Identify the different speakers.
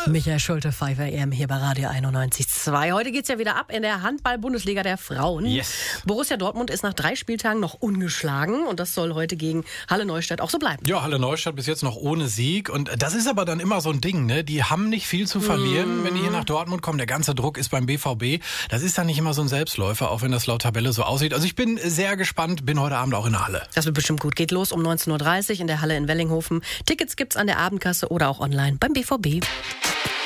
Speaker 1: Michael Schulte, 5 AM hier bei Radio 91.2. Heute geht's ja wieder ab in der Handball-Bundesliga der Frauen.
Speaker 2: Yes.
Speaker 1: Borussia Dortmund ist nach 3 Spieltagen noch ungeschlagen und das soll heute gegen Halle Neustadt auch so bleiben.
Speaker 2: Ja, Halle Neustadt bis jetzt noch ohne Sieg und das ist aber dann immer so ein Ding, ne? Die haben nicht viel zu verlieren, wenn die hier nach Dortmund kommen. Der ganze Druck ist beim BVB. Das ist dann nicht immer so ein Selbstläufer, auch wenn das laut Tabelle so aussieht. Also ich bin sehr gespannt, bin heute Abend auch in der Halle.
Speaker 1: Das wird bestimmt gut. Geht los um 19.30 Uhr in der Halle in Wellinghofen. Tickets gibt's an der Abendkasse oder auch online beim BVB.